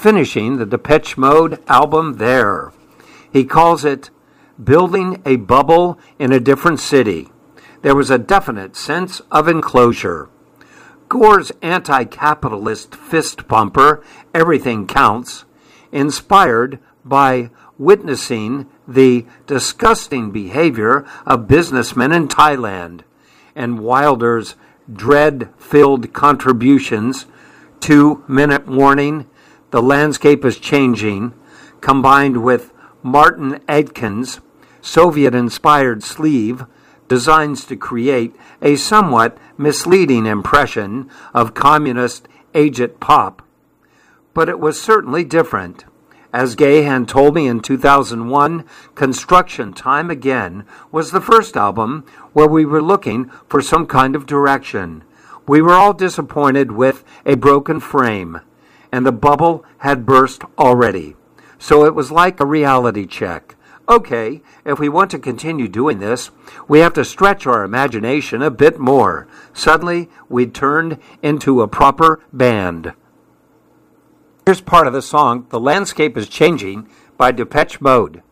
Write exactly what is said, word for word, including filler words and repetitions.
finishing the Depeche Mode album there. He calls it Building a Bubble in a Different City. There was a definite sense of enclosure. Gore's anti-capitalist fist pumper, Everything Counts, inspired by witnessing the disgusting behavior of businessmen in Thailand, and Wilder's dread-filled contributions to Minute Warning, The Landscape is Changing, combined with Martin Aitken's Soviet-inspired sleeve, designs to create a somewhat misleading impression of communist agit pop. But it was certainly different. As Gahan told me in two thousand one, Construction Time Again was the first album where we were looking for some kind of direction. We were all disappointed with A Broken Frame, and the bubble had burst already. So it was like a reality check. Okay, if we want to continue doing this, we have to stretch our imagination a bit more. Suddenly, we turned into a proper band. Here's part of the song, The Landscape is Changing, by Depeche Mode.